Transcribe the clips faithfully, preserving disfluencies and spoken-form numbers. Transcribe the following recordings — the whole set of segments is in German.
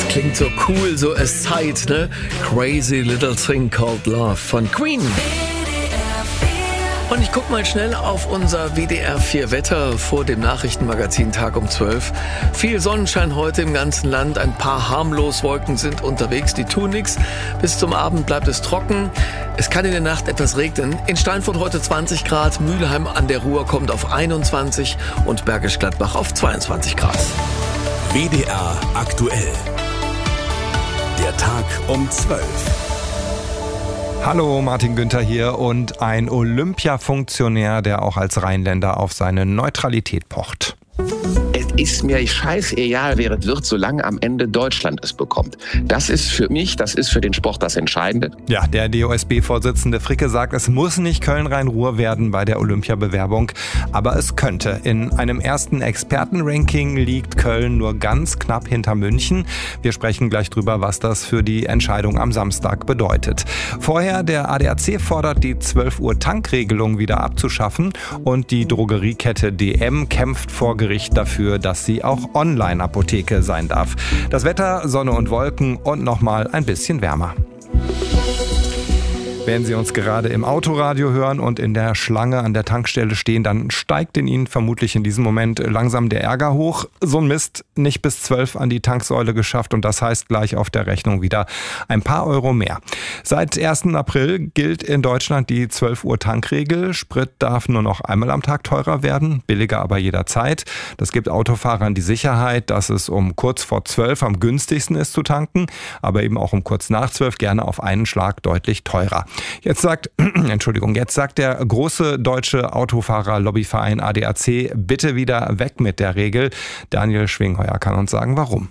Klingt so cool, so aside, ne? Crazy Little Thing Called Love von Queen. Und ich guck mal schnell auf unser W D R vier Wetter vor dem Nachrichtenmagazin Tag um zwölf. Viel Sonnenschein heute im ganzen Land. Ein paar Harmloswolken sind unterwegs, die tun nichts. Bis zum Abend bleibt es trocken. Es kann in der Nacht etwas regnen. In Steinfurt heute zwanzig Grad, Mülheim an der Ruhr kommt auf einundzwanzig und Bergisch Gladbach auf zweiundzwanzig Grad. W D R aktuell. Der Tag um zwölf. Hallo, Martin Günther hier und ein Olympia-Funktionär, der auch als Rheinländer auf seine Neutralität pocht. Es ist mir scheißegal, wer es wird, solange am Ende Deutschland es bekommt. Das ist für mich, das ist für den Sport das Entscheidende. Ja, der D O S B-Vorsitzende Fricke sagt, es muss nicht Köln-Rhein-Ruhr werden bei der Olympiabewerbung, aber es könnte. In einem ersten Expertenranking liegt Köln nur ganz knapp hinter München. Wir sprechen gleich drüber, was das für die Entscheidung am Samstag bedeutet. Vorher, der A D A C fordert, die zwölf Uhr Tankregelung wieder abzuschaffen und die Drogeriekette D M kämpft vor Gericht dafür, dass sie auch Online-Apotheke sein darf. Das Wetter, Sonne und Wolken und nochmal ein bisschen wärmer. Wenn Sie uns gerade im Autoradio hören und in der Schlange an der Tankstelle stehen, dann steigt in Ihnen vermutlich in diesem Moment langsam der Ärger hoch. So ein Mist, nicht bis zwölf an die Tanksäule geschafft und das heißt gleich auf der Rechnung wieder ein paar Euro mehr. Seit ersten April gilt in Deutschland die zwölf Uhr Tankregel. Sprit darf nur noch einmal am Tag teurer werden, billiger aber jederzeit. Das gibt Autofahrern die Sicherheit, dass es um kurz vor zwölf am günstigsten ist zu tanken, aber eben auch um kurz nach zwölf gerne auf einen Schlag deutlich teurer. Jetzt sagt, Entschuldigung, jetzt sagt der große deutsche Autofahrer-Lobbyverein A D A C, bitte wieder weg mit der Regel. Daniel Schwingheuer kann uns sagen, warum.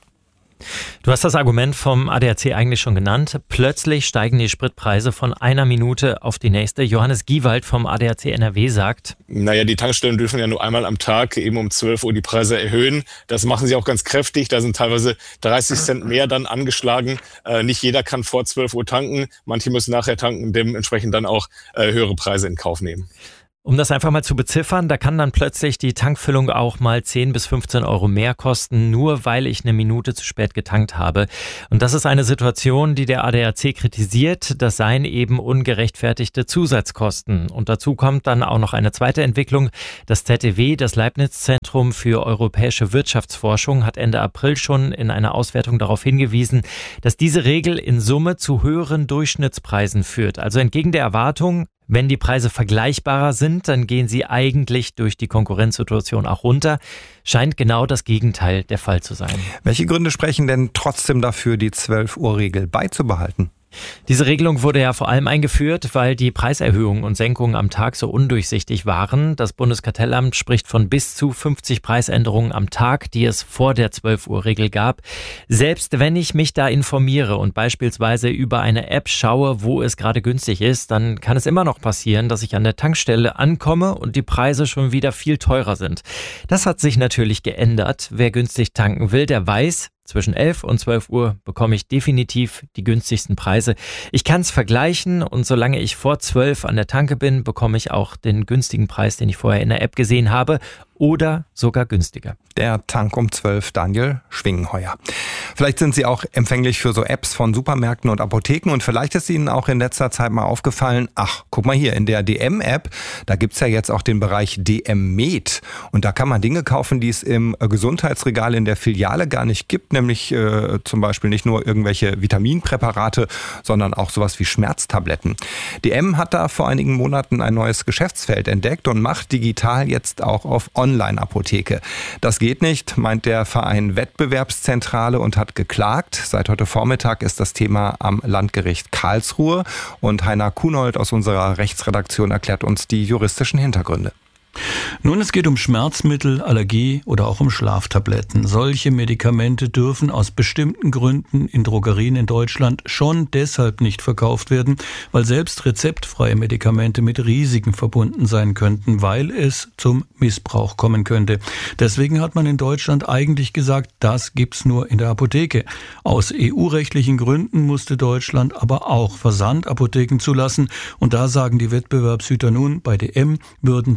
Du hast das Argument vom A D A C eigentlich schon genannt. Plötzlich steigen die Spritpreise von einer Minute auf die nächste. Johannes Giewald vom A D A C N R W sagt: Naja, die Tankstellen dürfen ja nur einmal am Tag eben um zwölf Uhr die Preise erhöhen. Das machen sie auch ganz kräftig. Da sind teilweise dreißig Cent mehr dann angeschlagen. Äh, nicht jeder kann vor zwölf Uhr tanken. Manche müssen nachher tanken, dementsprechend dann auch äh, höhere Preise in Kauf nehmen. Um das einfach mal zu beziffern, da kann dann plötzlich die Tankfüllung auch mal zehn bis fünfzehn Euro mehr kosten, nur weil ich eine Minute zu spät getankt habe. Und das ist eine Situation, die der A D A C kritisiert. Das seien eben ungerechtfertigte Zusatzkosten. Und dazu kommt dann auch noch eine zweite Entwicklung. Das Z E W, das Leibniz-Zentrum für europäische Wirtschaftsforschung, hat Ende April schon in einer Auswertung darauf hingewiesen, dass diese Regel in Summe zu höheren Durchschnittspreisen führt. Also entgegen der Erwartung, wenn die Preise vergleichbarer sind, dann gehen sie eigentlich durch die Konkurrenzsituation auch runter. Scheint genau das Gegenteil der Fall zu sein. Welche Gründe sprechen denn trotzdem dafür, die zwölf Uhr Regel beizubehalten? Diese Regelung wurde ja vor allem eingeführt, weil die Preiserhöhungen und Senkungen am Tag so undurchsichtig waren. Das Bundeskartellamt spricht von bis zu fünfzig Preisänderungen am Tag, die es vor der zwölf Uhr Regel gab. Selbst wenn ich mich da informiere und beispielsweise über eine App schaue, wo es gerade günstig ist, dann kann es immer noch passieren, dass ich an der Tankstelle ankomme und die Preise schon wieder viel teurer sind. Das hat sich natürlich geändert. Wer günstig tanken will, der weiß, zwischen elf und zwölf Uhr bekomme ich definitiv die günstigsten Preise. Ich kann es vergleichen und solange ich vor zwölf an der Tanke bin, bekomme ich auch den günstigen Preis, den ich vorher in der App gesehen habe, oder sogar günstiger. Der Tank um zwölf, Daniel Schwingheuer. Vielleicht sind Sie auch empfänglich für so Apps von Supermärkten und Apotheken und vielleicht ist Ihnen auch in letzter Zeit mal aufgefallen, ach, guck mal hier, in der D M-App, da gibt's ja jetzt auch den Bereich D M-Med und da kann man Dinge kaufen, die es im Gesundheitsregal in der Filiale gar nicht gibt, nämlich äh, zum Beispiel nicht nur irgendwelche Vitaminpräparate, sondern auch sowas wie Schmerztabletten. D M hat da vor einigen Monaten ein neues Geschäftsfeld entdeckt und macht digital jetzt auch auf Online-Apotheke. Das geht nicht, meint der Verein Wettbewerbszentrale und hat geklagt. Seit heute Vormittag ist das Thema am Landgericht Karlsruhe und Heiner Kunold aus unserer Rechtsredaktion erklärt uns die juristischen Hintergründe. Nun, es geht um Schmerzmittel, Allergie oder auch um Schlaftabletten. Solche Medikamente dürfen aus bestimmten Gründen in Drogerien in Deutschland schon deshalb nicht verkauft werden, weil selbst rezeptfreie Medikamente mit Risiken verbunden sein könnten, weil es zum Missbrauch kommen könnte. Deswegen hat man in Deutschland eigentlich gesagt, das gibt's nur in der Apotheke. Aus E U-rechtlichen Gründen musste Deutschland aber auch Versandapotheken zulassen. Und da sagen die Wettbewerbshüter nun, bei D M würden die Angebote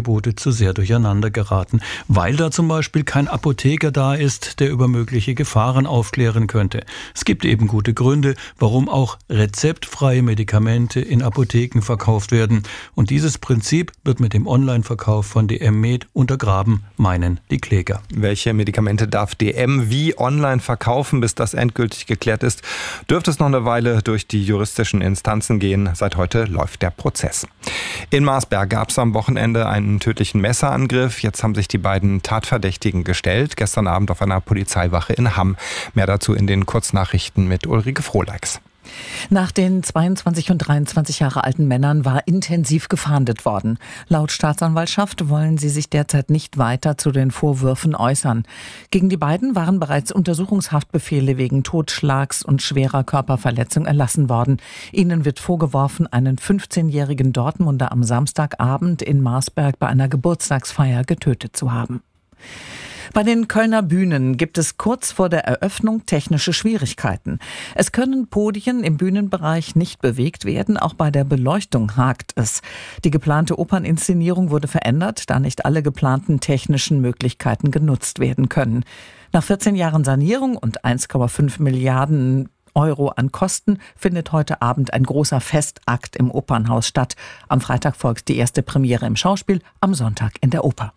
Angebote zu sehr durcheinander geraten, weil da zum Beispiel kein Apotheker da ist, der über mögliche Gefahren aufklären könnte. Es gibt eben gute Gründe, warum auch rezeptfreie Medikamente in Apotheken verkauft werden. Und dieses Prinzip wird mit dem Online-Verkauf von D M Med untergraben, meinen die Kläger. Welche Medikamente darf D M wie online verkaufen, bis das endgültig geklärt ist, dürfte es noch eine Weile durch die juristischen Instanzen gehen. Seit heute läuft der Prozess. In Marsberg gab es am Wochenende einen tödlichen Messerangriff. Jetzt haben sich die beiden Tatverdächtigen gestellt, gestern Abend auf einer Polizeiwache in Hamm. Mehr dazu in den Kurznachrichten mit Ulrike Frohleix. Nach den zweiundzwanzig und dreiundzwanzig Jahre alten Männern war intensiv gefahndet worden. Laut Staatsanwaltschaft wollen sie sich derzeit nicht weiter zu den Vorwürfen äußern. Gegen die beiden waren bereits Untersuchungshaftbefehle wegen Totschlags und schwerer Körperverletzung erlassen worden. Ihnen wird vorgeworfen, einen fünfzehnjährigen Dortmunder am Samstagabend in Marsberg bei einer Geburtstagsfeier getötet zu haben. Bei den Kölner Bühnen gibt es kurz vor der Eröffnung technische Schwierigkeiten. Es können Podien im Bühnenbereich nicht bewegt werden, auch bei der Beleuchtung hakt es. Die geplante Operninszenierung wurde verändert, da nicht alle geplanten technischen Möglichkeiten genutzt werden können. Nach vierzehn Jahren Sanierung und eins Komma fünf Milliarden Euro an Kosten findet heute Abend ein großer Festakt im Opernhaus statt. Am Freitag folgt die erste Premiere im Schauspiel, am Sonntag in der Oper.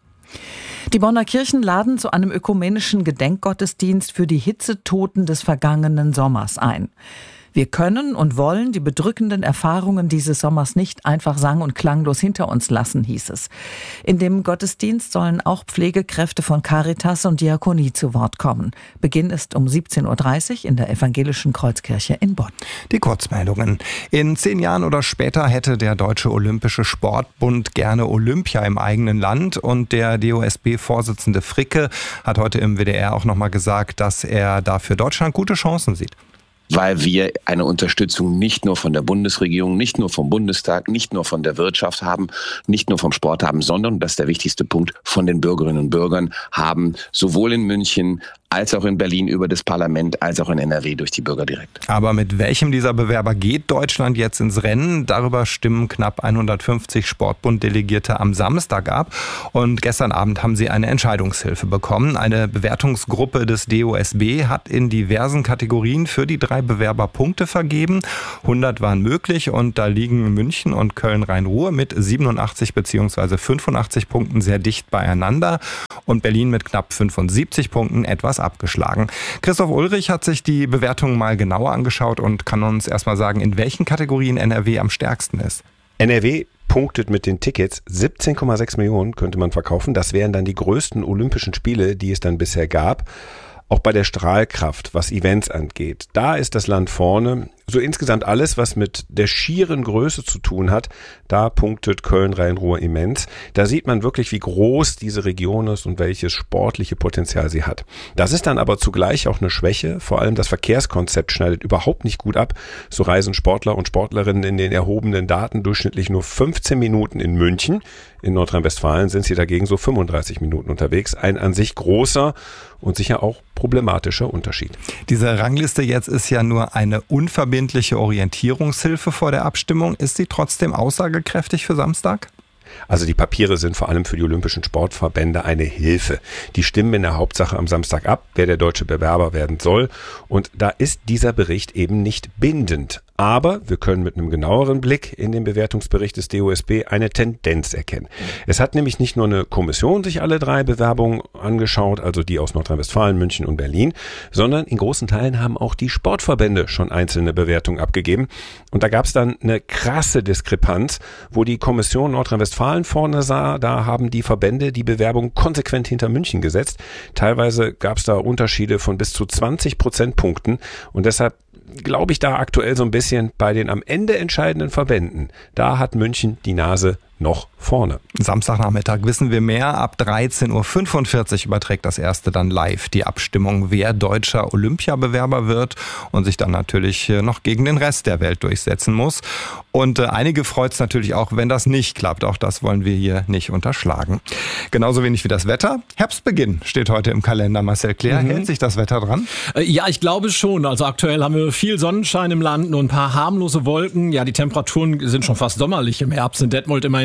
Die Bonner Kirchen laden zu einem ökumenischen Gedenkgottesdienst für die Hitzetoten des vergangenen Sommers ein. Wir können und wollen die bedrückenden Erfahrungen dieses Sommers nicht einfach sang- und klanglos hinter uns lassen, hieß es. In dem Gottesdienst sollen auch Pflegekräfte von Caritas und Diakonie zu Wort kommen. Beginn ist um siebzehn Uhr dreißig in der Evangelischen Kreuzkirche in Bonn. Die Kurzmeldungen. In zehn Jahren oder später hätte der Deutsche Olympische Sportbund gerne Olympia im eigenen Land. Und der D O S B-Vorsitzende Fricke hat heute im W D R auch nochmal gesagt, dass er da für Deutschland gute Chancen sieht. Weil wir eine Unterstützung nicht nur von der Bundesregierung, nicht nur vom Bundestag, nicht nur von der Wirtschaft haben, nicht nur vom Sport haben, sondern, das ist der wichtigste Punkt, von den Bürgerinnen und Bürgern haben, sowohl in München als auch in Berlin über das Parlament, als auch in N R W durch die Bürger direkt. Aber mit welchem dieser Bewerber geht Deutschland jetzt ins Rennen? Darüber stimmen knapp hundertfünfzig Sportbund-Delegierte am Samstag ab. Und gestern Abend haben sie eine Entscheidungshilfe bekommen. Eine Bewertungsgruppe des D O S B hat in diversen Kategorien für die drei Bewerber Punkte vergeben. hundert waren möglich und da liegen München und Köln-Rhein-Ruhr mit siebenundachtzig bzw. fünfundachtzig Punkten sehr dicht beieinander und Berlin mit knapp fünfundsiebzig Punkten etwas abgeschlagen. Christoph Ulrich hat sich die Bewertungen mal genauer angeschaut und kann uns erstmal sagen, in welchen Kategorien N R W am stärksten ist. N R W punktet mit den Tickets. siebzehn Komma sechs Millionen könnte man verkaufen. Das wären dann die größten Olympischen Spiele, die es dann bisher gab. Auch bei der Strahlkraft, was Events angeht, da ist das Land vorne. So insgesamt alles, was mit der schieren Größe zu tun hat, da punktet Köln-Rhein-Ruhr immens. Da sieht man wirklich, wie groß diese Region ist und welches sportliche Potenzial sie hat. Das ist dann aber zugleich auch eine Schwäche. Vor allem das Verkehrskonzept schneidet überhaupt nicht gut ab. So reisen Sportler und Sportlerinnen in den erhobenen Daten durchschnittlich nur fünfzehn Minuten in München. In Nordrhein-Westfalen sind sie dagegen so fünfunddreißig Minuten unterwegs. Ein an sich großer und sicher auch problematischer Unterschied. Diese Rangliste jetzt ist ja nur eine unverbindliche Orientierungshilfe vor der Abstimmung. Ist sie trotzdem aussagekräftig für Samstag? Also die Papiere sind vor allem für die Olympischen Sportverbände eine Hilfe. Die stimmen in der Hauptsache am Samstag ab, wer der deutsche Bewerber werden soll. Und da ist dieser Bericht eben nicht bindend. Aber wir können mit einem genaueren Blick in den Bewertungsbericht des D O S B eine Tendenz erkennen. Es hat nämlich nicht nur eine Kommission sich alle drei Bewerbungen angeschaut, also die aus Nordrhein-Westfalen, München und Berlin, sondern in großen Teilen haben auch die Sportverbände schon einzelne Bewertungen abgegeben. Und da gab es dann eine krasse Diskrepanz, wo die Kommission Nordrhein-Westfalen vorne sah, da haben die Verbände die Bewerbung konsequent hinter München gesetzt. Teilweise gab es da Unterschiede von bis zu zwanzig Prozentpunkten und deshalb glaube ich da aktuell so ein bisschen bei den am Ende entscheidenden Verbänden. Da hat München die Nase noch vorne. Samstagnachmittag wissen wir mehr. Ab dreizehn Uhr fünfundvierzig überträgt das erste dann live die Abstimmung, wer deutscher Olympiabewerber wird und sich dann natürlich noch gegen den Rest der Welt durchsetzen muss. Und äh, einige freut es natürlich auch, wenn das nicht klappt. Auch das wollen wir hier nicht unterschlagen. Genauso wenig wie das Wetter. Herbstbeginn steht heute im Kalender. Marcel Claire, mhm. hält sich das Wetter dran? Äh, ja, ich glaube schon. Also aktuell haben wir viel Sonnenschein im Land, nur ein paar harmlose Wolken. Ja, die Temperaturen sind schon fast sommerlich im Herbst. In Detmold immerhin zwanzig.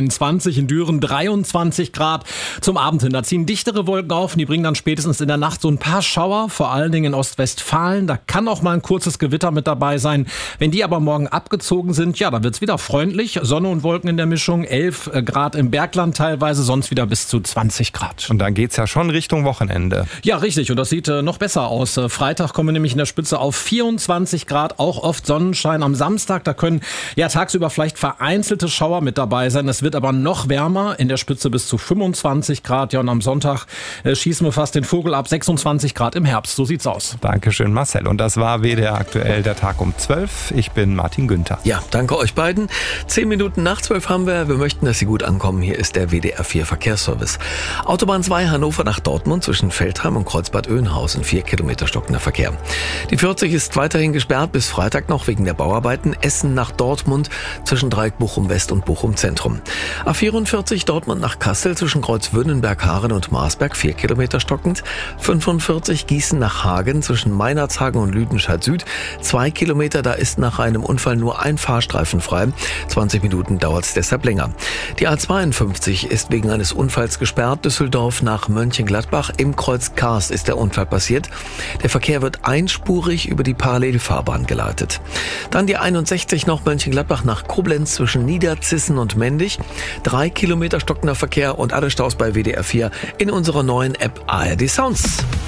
zwanzig, in Düren dreiundzwanzig Grad. Zum Abend hin, da ziehen dichtere Wolken auf und die bringen dann spätestens in der Nacht so ein paar Schauer, vor allen Dingen in Ostwestfalen. Da kann auch mal ein kurzes Gewitter mit dabei sein. Wenn die aber morgen abgezogen sind, ja, dann wird's wieder freundlich. Sonne und Wolken in der Mischung, elf Grad im Bergland teilweise, sonst wieder bis zu zwanzig Grad. Und dann geht's ja schon Richtung Wochenende. Ja, richtig. Und das sieht äh, noch besser aus. Äh, Freitag kommen wir nämlich in der Spitze auf vierundzwanzig Grad, auch oft Sonnenschein. Am Samstag, da können ja tagsüber vielleicht vereinzelte Schauer mit dabei sein. Es wird aber noch wärmer, in der Spitze bis zu fünfundzwanzig Grad. Ja, und am Sonntag äh, schießen wir fast den Vogel ab, sechsundzwanzig Grad im Herbst. So sieht's aus. Dankeschön, Marcel. Und das war W D R aktuell, der Tag um zwölf. Ich bin Martin Günther. Ja, danke euch beiden. Zehn Minuten nach zwölf haben wir. Wir möchten, dass Sie gut ankommen. Hier ist der W D R vier Verkehrsservice. Autobahn zwei Hannover nach Dortmund zwischen Veltheim und Kreuzbad Oeynhausen. Vier Kilometer stockender Verkehr. Die vierzig ist weiterhin gesperrt bis Freitag noch wegen der Bauarbeiten. Essen nach Dortmund zwischen Dreieck Bochum West und Bochum Zentrum. A vierundvierzig Dortmund nach Kassel zwischen Kreuz Wünnenberg, Haaren und Marsberg. Vier Kilometer stockend. fünfundvierzig Gießen nach Hagen zwischen Meinerzhagen und Lüdenscheid Süd. Zwei Kilometer, da ist nach einem Unfall nur ein Fahrstreifen frei. zwanzig Minuten dauert es deshalb länger. Die A zweiundfünfzig ist wegen eines Unfalls gesperrt. Düsseldorf nach Mönchengladbach. Im Kreuz Kars ist der Unfall passiert. Der Verkehr wird einspurig über die Parallelfahrbahn geleitet. Dann die einundsechzig noch Mönchengladbach nach Koblenz zwischen Niederzissen und Mendig. Drei Kilometer stockender Verkehr und alle Staus bei W D R vier in unserer neuen App A R D Sounds.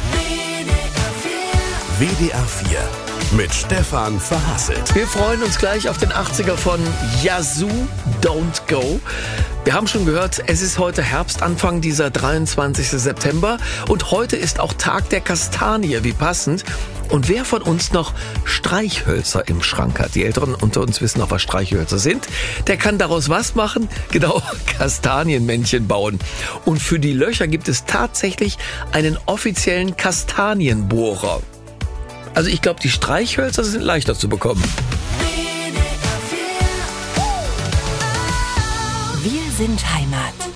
W D R vier mit Stefan Verhasselt. Wir freuen uns gleich auf den achtziger von Yazoo, Don't Go. Wir haben schon gehört, es ist heute Herbstanfang, dieser dreiundzwanzigster September. Und heute ist auch Tag der Kastanie, wie passend. Und wer von uns noch Streichhölzer im Schrank hat, die Älteren unter uns wissen noch, was Streichhölzer sind, der kann daraus was machen? Genau, Kastanienmännchen bauen. Und für die Löcher gibt es tatsächlich einen offiziellen Kastanienbohrer. Also ich glaube, die Streichhölzer sind leichter zu bekommen. Wir sind Heimat.